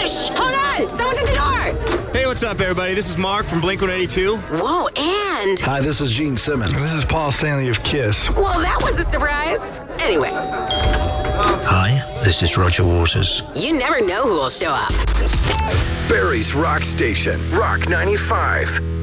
Shh! Hold on! Someone's at the door! Hey, what's up, everybody? This is Mark from Blink-182. Whoa, and... Hi, this is Gene Simmons. And this is Paul Stanley of KISS. Well, that was a surprise. Anyway. Hi, this is Roger Waters. You never know who will show up. Barry's Rock Station, Rock 95.